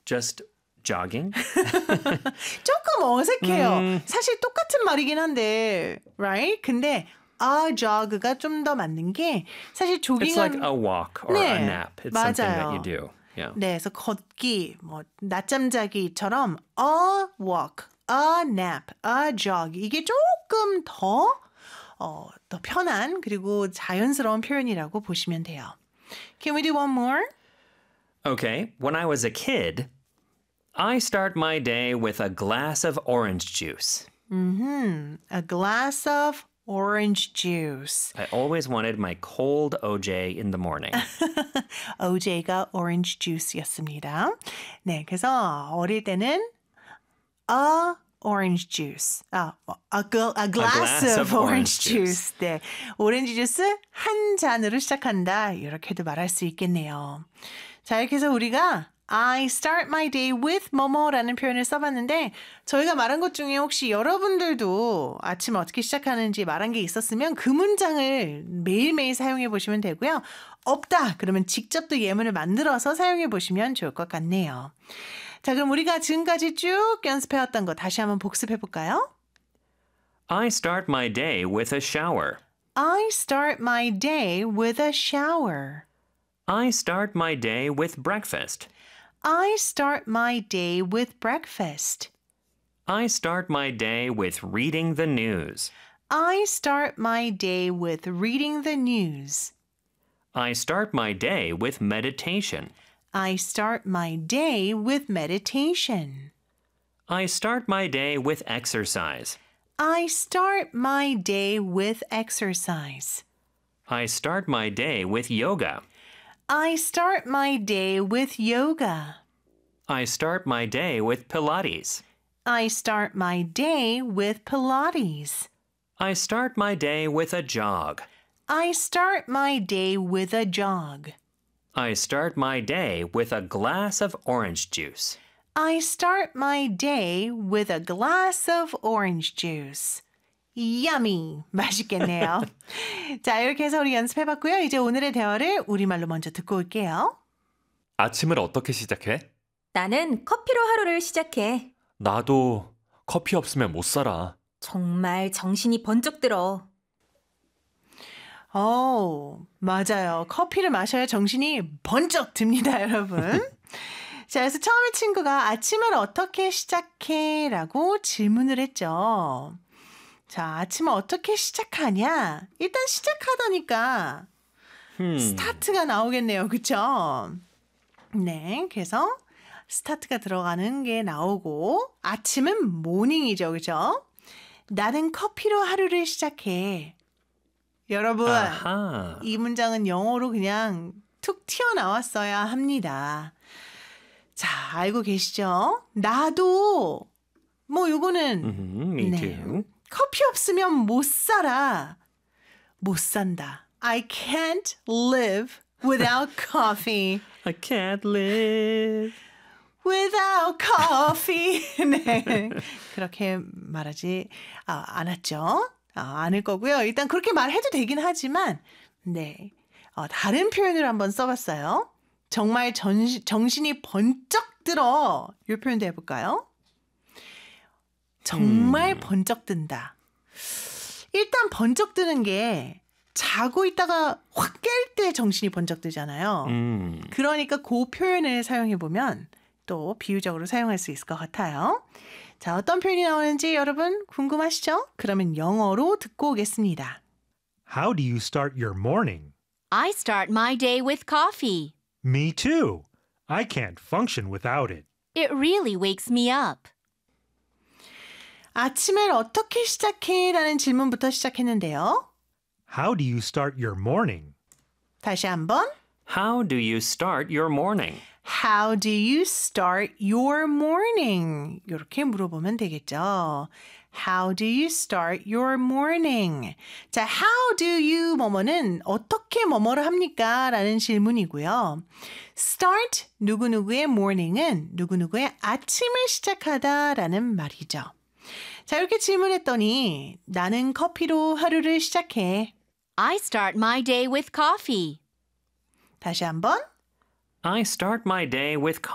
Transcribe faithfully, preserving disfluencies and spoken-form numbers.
just jogging? 조금 어색해요. 음. 사실 똑같은 말이긴 한데, right? 근데 a jog가 좀 더 맞는 게 사실 조깅은 It's like a walk or 네, a nap. It's 맞아요. something that you do. Yeah. 네, 그래서 걷기, 뭐 낮잠 자기처럼 a walk, a nap, a jog 이게 조금 더, 어, 더 편한 그리고 자연스러운 표현이라고 보시면 돼요. Can we do one more? Okay. When I was a kid, I start my day with a glass of orange juice. Mm-hmm. A glass of orange juice. I always wanted my cold O J in the morning. 오제이가 orange juice였습니다. 네, 그래서 어릴 때는 a orange juice, 아, a, gl- a, glass, glass of, of orange orange juice. 네, 오렌지 주스 한 잔으로 시작한다. 이렇게도 말할 수 있겠네요. 자, 이렇게 해서 우리가 I start my day with 뭐뭐라는 표현을 써봤는데 저희가 말한 것 중에 혹시 여러분들도 아침 어떻게 시작하는지 말한 게 있었으면 그 문장을 매일매일 사용해 보시면 되고요. 없다 그러면 직접 또 예문을 만들어서 사용해 보시면 좋을 것 같네요. 자, 그럼 우리가 지금까지 쭉 연습해왔던 거 다시 한번 복습해 볼까요? I start my day with a shower. I start my day with a shower. I start my day with breakfast. I start my day with breakfast. I start my day with reading the news. I start my day with reading the news. I start my day with meditation. I start my day with meditation. I start my day with exercise. I start my day with exercise. I start my day with yoga. I start my day with yoga. I start my day with Pilates. I start my day with Pilates. I start my day with a jog. I start my day with a jog. I start my day with a glass of orange juice. I start my day with a glass of orange juice. Yummy! 맛있겠네요. 자, 이렇게 해서 우리 연습해봤고요. 이제 오늘의 대화를 우리말로 먼저 듣고 올게요. 아침을 어떻게 시작해? 나는 커피로 하루를 시작해. 나도 커피 없으면 못 살아. 정말 정신이 번쩍 들어. 오, 맞아요. 커피를 마셔야 정신이 번쩍 듭니다, 여러분. 자, 그래서 처음에 친구가 아침을 어떻게 시작해? 라고 질문을 했죠. 자, 아침을 어떻게 시작하냐? 일단 시작하다니까 Hmm. 스타트가 나오겠네요. 그쵸? 네, 그래서 스타트가 들어가는 게 나오고 아침은 모닝이죠. 그죠? 나는 커피로 하루를 시작해. 여러분, 아하. 이 문장은 영어로 그냥 툭 튀어나왔어야 합니다. 자, 알고 계시죠? 나도 뭐 요거는 Mhm, me 네. too. 커피 없으면 못 살아. 못 산다. I can't live without coffee. I can't live. Without coffee. 네. 그렇게 말하지 아, 않았죠. 아, 않을 거고요. 일단 그렇게 말해도 되긴 하지만 네. 어, 다른 표현을 한번 써봤어요. 정말 전시, 정신이 번쩍 들어. 이 표현도 해볼까요? 정말 음. 번쩍 든다. 일단 번쩍 드는 게 자고 있다가 확 깰 때 정신이 번쩍 들잖아요. Mm. 그러니까 그 표현을 사용해보면 또 비유적으로 사용할 수 있을 것 같아요. 자, 어떤 표현이 나오는지 여러분 궁금하시죠? 그러면 영어로 듣고 오겠습니다. How do you start your morning? I start my day with coffee. Me too. I can't function without it. It really wakes me up. 아침을 어떻게 시작해? 라는 질문부터 시작했는데요. How do you start your morning? 다시 한번. How do you start your morning? How do you start your morning? 이렇게 물어보면 되겠죠. How do you start your morning? 자, how do you 뭐뭐는 어떻게 뭐뭐를 합니까? 라는 질문이고요. Start 누구누구의 morning은 누구누구의 아침을 시작하다 라는 말이죠. 자, 이렇게 질문했더니 나는 커피로 하루를 시작해. I start my day with coffee. 다시 한번. I start my day with